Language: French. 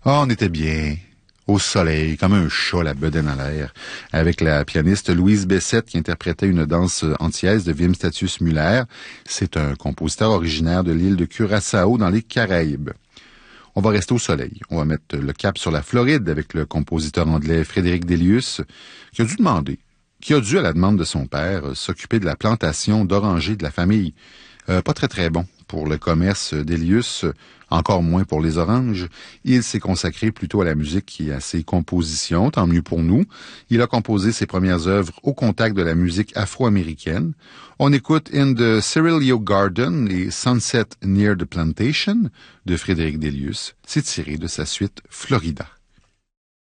Ah, on était bien. Au soleil, comme un chat, la bedaine à l'air, avec la pianiste Louise Bessette qui interprétait une danse antillaise de Wim Statius Müller. C'est un compositeur originaire de l'île de Curaçao dans les Caraïbes. On va rester au soleil. On va mettre le cap sur la Floride avec le compositeur anglais Frédéric Delius, qui a dû, à la demande de son père, s'occuper de la plantation d'orangers de la famille. Pas très très bon pour le commerce d'Elius, encore moins pour les oranges. Il s'est consacré plutôt à la musique et à ses compositions, tant mieux pour nous. Il a composé ses premières œuvres au contact de la musique afro-américaine. On écoute In the Cereal Garden et Sunset Near the Plantation de Frédéric Delius. C'est tiré de sa suite Florida.